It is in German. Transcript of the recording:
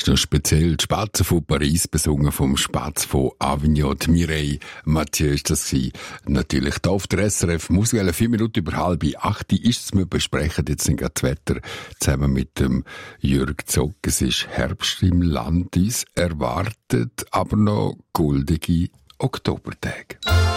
noch speziell die Spatzen von Paris, besungen vom Spatz von Avignon. Die Mireille Mathieu ist das gewesen. Natürlich da auf der SRF Musikwelle, 4 Minuten über 7:30 ist es. Wir besprechen jetzt gerade das Wetter zusammen mit dem Jürg Zog. Es ist Herbst im Land, uns erwartet aber noch goldige Oktobertage.